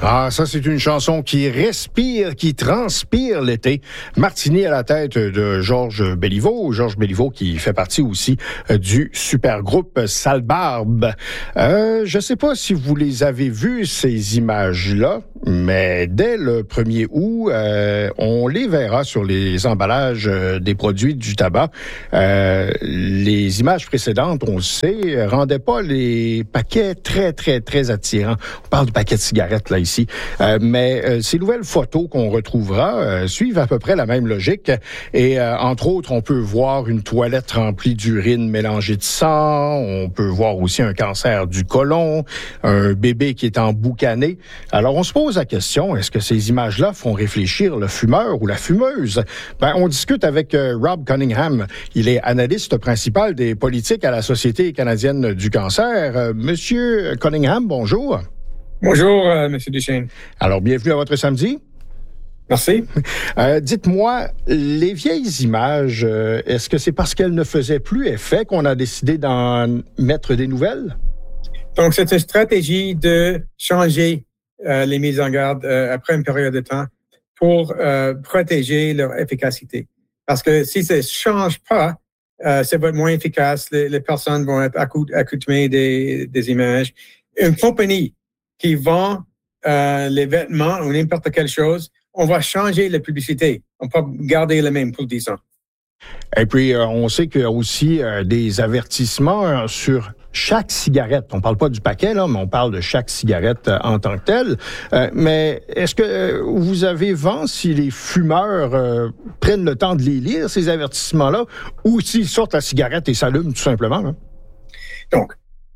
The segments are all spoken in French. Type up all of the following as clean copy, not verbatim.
Ah, ça, c'est une chanson qui respire, qui transpire l'été. Martini à la tête de Georges Béliveau. Georges Béliveau qui fait partie aussi du super groupe Sale Barbe. Je sais pas si vous les avez vues, ces images-là, mais dès le 1er août, on les verra sur les emballages des produits du tabac. Les images précédentes, on le sait, rendaient pas les paquets très, très, très attirants. On parle du paquet de cigarettes, là, ici. Mais ces nouvelles photos qu'on retrouvera suivent à peu près la même logique. Et entre autres, on peut voir une toilette remplie d'urine mélangée de sang. On peut voir aussi un cancer du côlon, un bébé qui est emboucané. Alors, on se pose la question, est-ce que ces images-là font réfléchir le fumeur ou la fumeuse? On discute avec Rob Cunningham. Il est analyste principal des politiques à la Société canadienne du cancer. Monsieur Cunningham, bonjour. Bonjour, M. Duchesne. Alors, bienvenue à votre samedi. Merci. Dites-moi, les vieilles images, est-ce que c'est parce qu'elles ne faisaient plus effet qu'on a décidé d'en mettre des nouvelles? Donc, c'est une stratégie de changer les mises en garde après une période de temps pour protéger leur efficacité. Parce que si ça ne change pas, ça va être moins efficace. Les personnes vont être accoutumées des images. Une compagnie qui vend les vêtements ou n'importe quelle chose, on va changer la publicité. On peut garder le même pour 10 ans. Et puis, on sait qu'il y a aussi des avertissements sur chaque cigarette. On ne parle pas du paquet, là, mais on parle de chaque cigarette en tant que telle. Mais est-ce que vous avez vent si les fumeurs prennent le temps de les lire, ces avertissements-là, ou s'ils sortent la cigarette et s'allument tout simplement? Hein? Donc,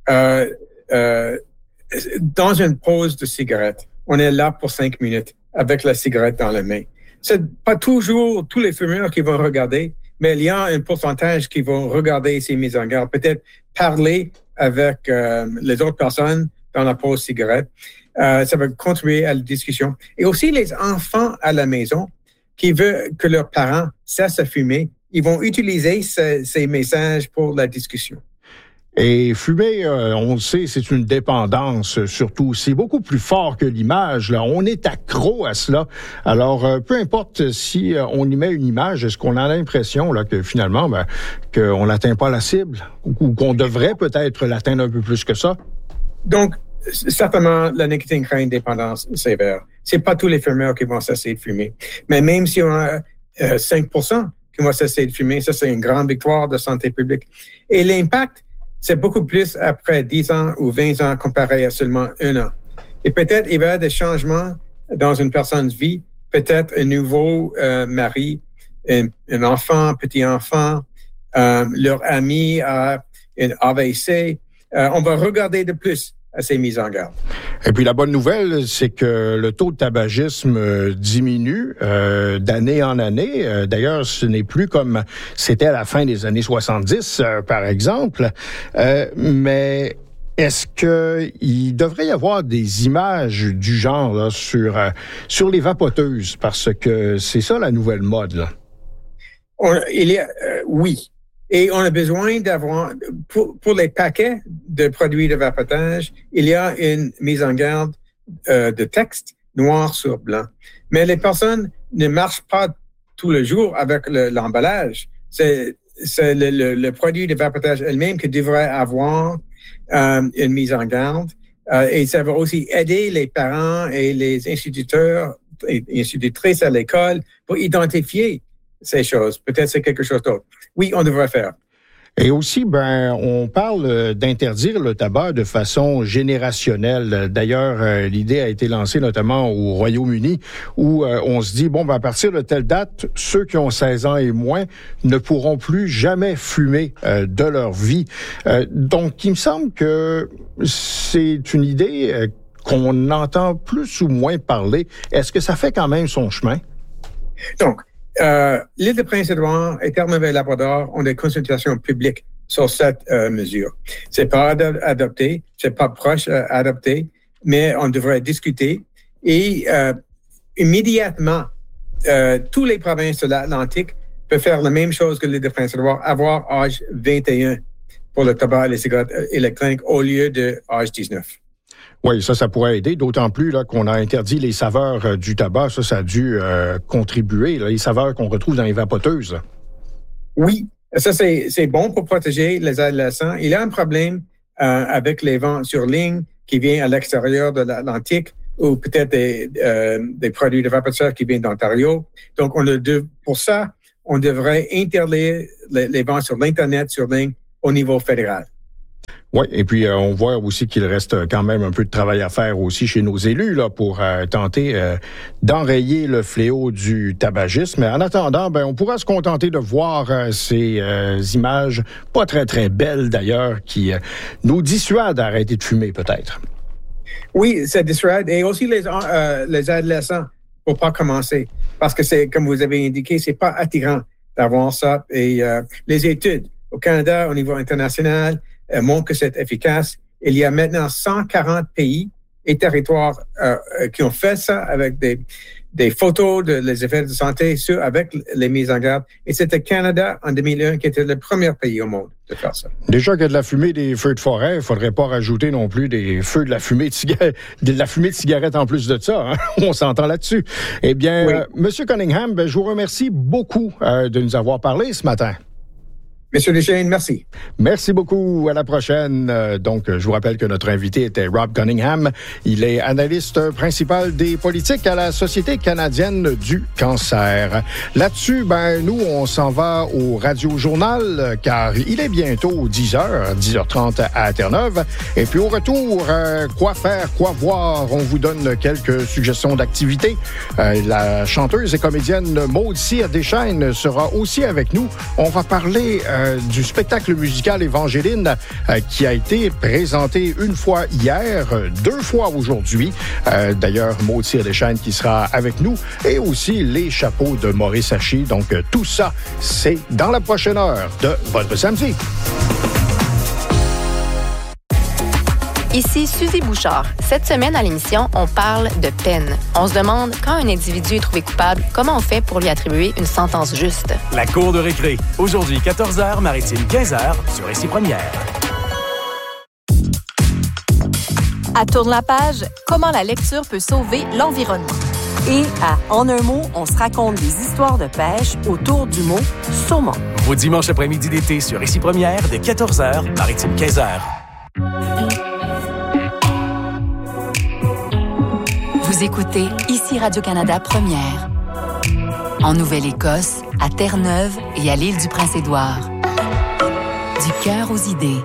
dans une pause de cigarette, on est là pour 5 minutes avec la cigarette dans la main. C'est pas toujours tous les fumeurs qui vont regarder, mais il y a un pourcentage qui vont regarder ces mises en garde, peut-être parler avec les autres personnes dans la pause cigarette. Ça va contribuer à la discussion. Et aussi les enfants à la maison qui veulent que leurs parents cessent de fumer, ils vont utiliser ces messages pour la discussion. Et fumer, on le sait, c'est une dépendance surtout. C'est beaucoup plus fort que l'image. Là, on est accro à cela. Alors, peu importe si on y met une image, est-ce qu'on a l'impression là que finalement, qu'on n'atteint pas la cible ou qu'on devrait peut-être l'atteindre un peu plus que ça? Donc, certainement, la nicotine crée une dépendance sévère. C'est pas tous les fumeurs qui vont cesser de fumer, mais même si on a 5% qui vont cesser de fumer, ça c'est une grande victoire de santé publique. Et l'impact, c'est beaucoup plus après 10 ans ou 20 ans comparé à seulement 1 an. Et peut-être il va y avoir des changements dans une personne vie, peut-être un nouveau mari, un enfant, petit-enfant, leur ami a une AVC. On va regarder de plus à ces mises en garde. Et puis la bonne nouvelle, c'est que le taux de tabagisme diminue d'année en année. D'ailleurs, ce n'est plus comme c'était à la fin des années 70, par exemple. Mais est-ce qu'il devrait y avoir des images du genre là, sur les vapoteuses? Parce que c'est ça la nouvelle mode, là. Oui. Et on a besoin d'avoir, pour les paquets de produits de vapotage, il y a une mise en garde de texte noir sur blanc. Mais les personnes ne marchent pas tous les jours avec l'emballage. C'est le produit de vapotage elle-même qui devrait avoir une mise en garde. Et ça va aussi aider les parents et les instituteurs et institutrices à l'école pour identifier ces choses. Peut-être c'est quelque chose d'autre. Oui, on devrait faire. Et aussi, on parle d'interdire le tabac de façon générationnelle. D'ailleurs, l'idée a été lancée notamment au Royaume-Uni, où on se dit, à partir de telle date, ceux qui ont 16 ans et moins ne pourront plus jamais fumer de leur vie. Donc, il me semble que c'est une idée qu'on entend plus ou moins parler. Est-ce que ça fait quand même son chemin? Donc, l'île de Prince-Édouard et Terre-Neuve-Labrador ont des consultations publiques sur cette mesure. C'est pas adopté, c'est pas proche adopté, mais on devrait discuter. Et immédiatement, tous les provinces de l'Atlantique peuvent faire la même chose que l'île de Prince-Édouard, avoir âge 21 pour le tabac et les cigarettes électroniques au lieu de âge 19. Oui, ça pourrait aider, d'autant plus là qu'on a interdit les saveurs du tabac. Ça a dû contribuer, là, les saveurs qu'on retrouve dans les vapoteuses. Oui, ça c'est bon pour protéger les adolescents. Il y a un problème avec les ventes sur ligne qui viennent à l'extérieur de l'Atlantique ou peut-être des produits de vapoteurs qui viennent d'Ontario. Donc, pour ça, on devrait interdire les ventes sur l'Internet, sur ligne, au niveau fédéral. Oui, et puis on voit aussi qu'il reste quand même un peu de travail à faire aussi chez nos élus là pour tenter d'enrayer le fléau du tabagisme. Mais en attendant, on pourra se contenter de voir ces images pas très, très belles d'ailleurs qui nous dissuadent d'arrêter de fumer peut-être. Oui, ça dissuade. Et aussi les adolescents pour pas commencer. Parce que c'est, comme vous avez indiqué, c'est pas attirant d'avoir ça. Et les études au Canada, au niveau international, montrent que c'est efficace. Il y a maintenant 140 pays et territoires qui ont fait ça avec des photos des effets de santé avec les mises en garde. Et c'était le Canada en 2001 qui était le premier pays au monde de faire ça. Déjà qu'il y a de la fumée des feux de forêt, il ne faudrait pas rajouter non plus des feux de la fumée de cigarette en plus de ça. Hein? On s'entend là-dessus. Eh bien, oui. Monsieur Cunningham, je vous remercie beaucoup de nous avoir parlé ce matin. Monsieur Deschênes, merci. Merci beaucoup. À la prochaine. Donc, je vous rappelle que notre invité était Rob Cunningham. Il est analyste principal des politiques à la Société canadienne du cancer. Là-dessus, nous, on s'en va au Radio-Journal, car il est bientôt 10h30 à Terre-Neuve. Et puis, au retour, quoi faire, quoi voir? On vous donne quelques suggestions d'activités. La chanteuse et comédienne Maude Cyr Deschênes sera aussi avec nous. On va parler du spectacle musical Évangéline qui a été présenté une fois hier, 2 fois aujourd'hui. D'ailleurs, Maude Cyr Deschênes qui sera avec nous et aussi les chapeaux de Maurice Haché. Donc, tout ça, c'est dans la prochaine heure de votre samedi. Ici Suzy Bouchard. Cette semaine à l'émission, on parle de peine. On se demande, quand un individu est trouvé coupable, comment on fait pour lui attribuer une sentence juste? La cour de récré. Aujourd'hui, 14h, Maritime 15h, sur Ici Première. À Tourne la page, comment la lecture peut sauver l'environnement. Et à En un mot, on se raconte des histoires de pêche autour du mot saumon. Vos dimanches après-midi d'été sur Ici Première, dès 14h, Maritime 15h. Vous écoutez Ici Radio-Canada Première. En Nouvelle-Écosse, à Terre-Neuve et à l'île du Prince-Édouard. Du cœur aux idées.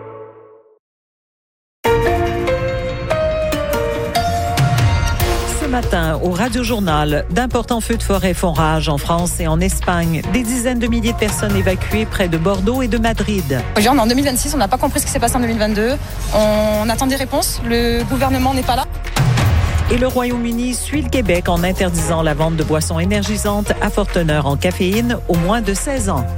Ce matin, au Radio-Journal, d'importants feux de forêt font rage en France et en Espagne. Des dizaines de milliers de personnes évacuées près de Bordeaux et de Madrid. En 2026, on n'a pas compris ce qui s'est passé en 2022. On attend des réponses. Le gouvernement n'est pas là. Et le Royaume-Uni suit le Québec en interdisant la vente de boissons énergisantes à forte teneur en caféine aux moins de 16 ans.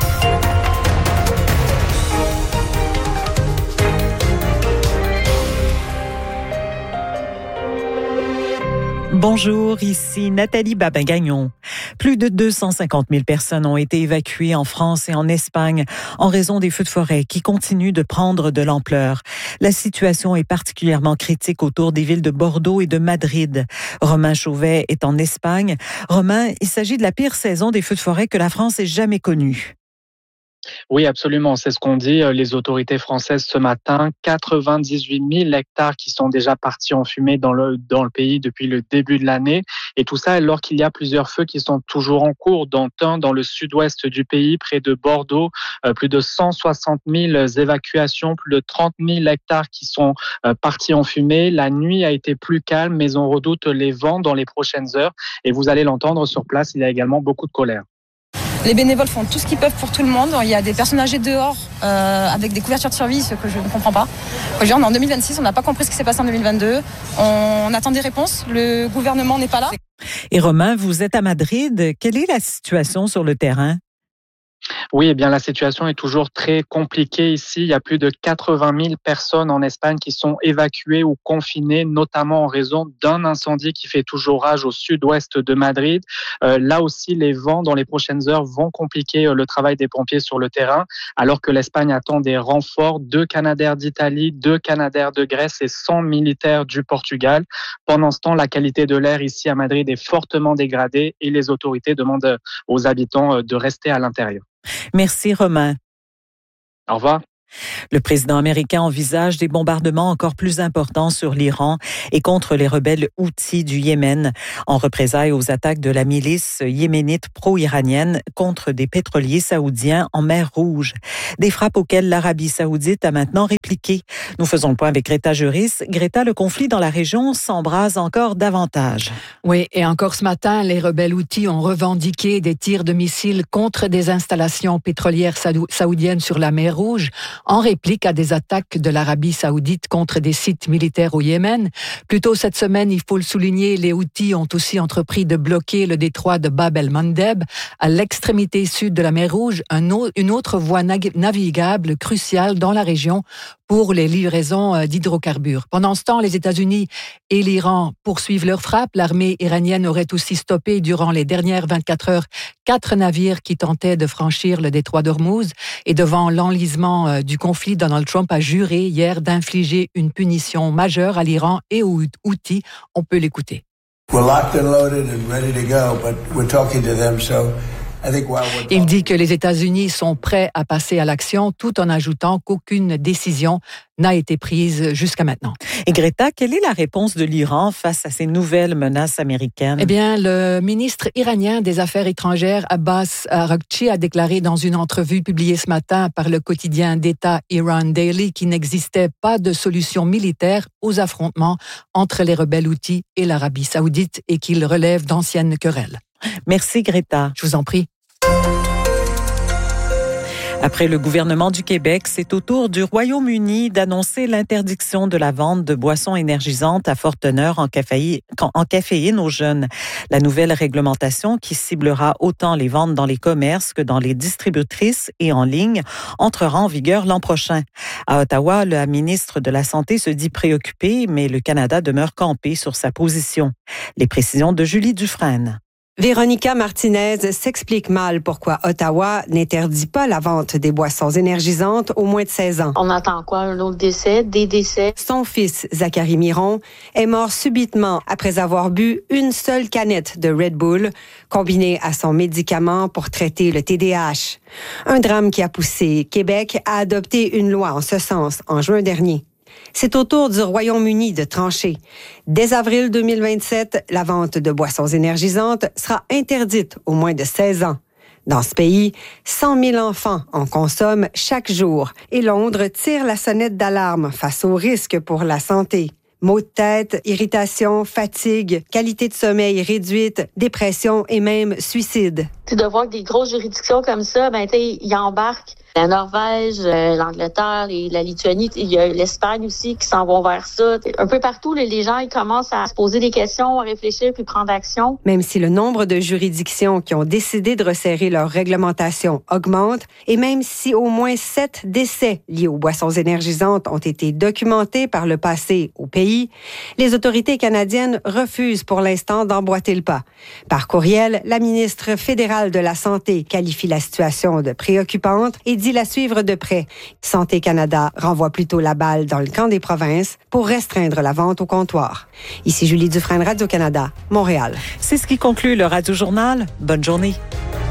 Bonjour, ici Nathalie Babin-Gagnon. Plus de 250 000 personnes ont été évacuées en France et en Espagne en raison des feux de forêt qui continuent de prendre de l'ampleur. La situation est particulièrement critique autour des villes de Bordeaux et de Madrid. Romain Chauvet est en Espagne. Romain, il s'agit de la pire saison des feux de forêt que la France ait jamais connue. Oui, absolument. C'est ce qu'ont dit les autorités françaises ce matin. 98 000 hectares qui sont déjà partis en fumée dans le pays depuis le début de l'année. Et tout ça alors qu'il y a plusieurs feux qui sont toujours en cours, dont un dans le sud-ouest du pays, près de Bordeaux. Plus de 160 000 évacuations, plus de 30 000 hectares qui sont partis en fumée. La nuit a été plus calme, mais on redoute les vents dans les prochaines heures. Et vous allez l'entendre sur place, il y a également beaucoup de colère. Les bénévoles font tout ce qu'ils peuvent pour tout le monde. Il y a des personnes âgées dehors avec des couvertures de survie, ce que je ne comprends pas. En 2026, on n'a pas compris ce qui s'est passé en 2022. On attend des réponses. Le gouvernement n'est pas là. Et Romain, vous êtes à Madrid. Quelle est la situation sur le terrain? Oui, eh bien la situation est toujours très compliquée ici. Il y a plus de 80 000 personnes en Espagne qui sont évacuées ou confinées, notamment en raison d'un incendie qui fait toujours rage au sud-ouest de Madrid. Là aussi, les vents dans les prochaines heures vont compliquer le travail des pompiers sur le terrain, alors que l'Espagne attend des renforts, 2 Canadair d'Italie, 2 Canadair de Grèce et 100 militaires du Portugal. Pendant ce temps, la qualité de l'air ici à Madrid est fortement dégradée et les autorités demandent aux habitants de rester à l'intérieur. Merci, Romain. Au revoir. Le président américain envisage des bombardements encore plus importants sur l'Iran et contre les rebelles Houthis du Yémen, en représailles aux attaques de la milice yéménite pro-iranienne contre des pétroliers saoudiens en mer Rouge. Des frappes auxquelles l'Arabie saoudite a maintenant répliqué. Nous faisons le point avec Greta Juris. Greta, le conflit dans la région s'embrase encore davantage. Oui, et encore ce matin, les rebelles Houthis ont revendiqué des tirs de missiles contre des installations pétrolières saoudiennes sur la mer Rouge, en réplique à des attaques de l'Arabie saoudite contre des sites militaires au Yémen. Plus tôt cette semaine, il faut le souligner, les Houthis ont aussi entrepris de bloquer le détroit de Bab el-Mandeb, à l'extrémité sud de la mer Rouge, une autre voie navigable cruciale dans la région pour les livraisons d'hydrocarbures. Pendant ce temps, les États-Unis et l'Iran poursuivent leurs frappes. L'armée iranienne aurait aussi stoppé durant les dernières 24 heures 4 navires qui tentaient de franchir le détroit d'Ormuz. Et devant l'enlisement du conflit, Donald Trump a juré hier d'infliger une punition majeure à l'Iran et aux Houthis. On peut l'écouter. We're locked and loaded and ready to go, but we're talking to them, so il dit que les États-Unis sont prêts à passer à l'action, tout en ajoutant qu'aucune décision n'a été prise jusqu'à maintenant. Et Greta, quelle est la réponse de l'Iran face à ces nouvelles menaces américaines? Eh bien, le ministre iranien des Affaires étrangères, Abbas Araghchi, a déclaré dans une entrevue publiée ce matin par le quotidien d'État Iran Daily qu'il n'existait pas de solution militaire aux affrontements entre les rebelles Houthis et l'Arabie saoudite et qu'il relève d'anciennes querelles. Merci Greta. Je vous en prie. Après le gouvernement du Québec, c'est au tour du Royaume-Uni d'annoncer l'interdiction de la vente de boissons énergisantes à forte teneur en caféine aux jeunes. La nouvelle réglementation, qui ciblera autant les ventes dans les commerces que dans les distributrices et en ligne, entrera en vigueur l'an prochain. À Ottawa, la ministre de la Santé se dit préoccupée, mais le Canada demeure campé sur sa position. Les précisions de Julie Dufresne. Véronica Martinez s'explique mal pourquoi Ottawa n'interdit pas la vente des boissons énergisantes aux moins de 16 ans. On attend quoi? Un autre décès? Des décès? Son fils, Zachary Miron, est mort subitement après avoir bu une seule canette de Red Bull, combinée à son médicament pour traiter le TDAH. Un drame qui a poussé Québec à adopter une loi en ce sens en juin dernier. C'est au tour du Royaume-Uni de trancher. Dès avril 2027, la vente de boissons énergisantes sera interdite aux moins de 16 ans. Dans ce pays, 100 000 enfants en consomment chaque jour et Londres tire la sonnette d'alarme face aux risques pour la santé. Maux de tête, irritation, fatigue, qualité de sommeil réduite, dépression et même suicide. De voir que des grosses juridictions comme ça, ils embarquent la Norvège, l'Angleterre, la Lituanie, il y a l'Espagne aussi qui s'en vont vers ça. Un peu partout, les gens ils commencent à se poser des questions, à réfléchir puis prendre action. Même si le nombre de juridictions qui ont décidé de resserrer leur réglementation augmente, et même si au moins 7 décès liés aux boissons énergisantes ont été documentés par le passé au pays, les autorités canadiennes refusent pour l'instant d'emboîter le pas. Par courriel, la ministre fédérale de la Santé qualifie la situation de préoccupante et dit la suivre de près. Santé Canada renvoie plutôt la balle dans le camp des provinces pour restreindre la vente au comptoir. Ici Julie Dufresne, Radio-Canada, Montréal. C'est ce qui conclut le Radio-Journal. Bonne journée.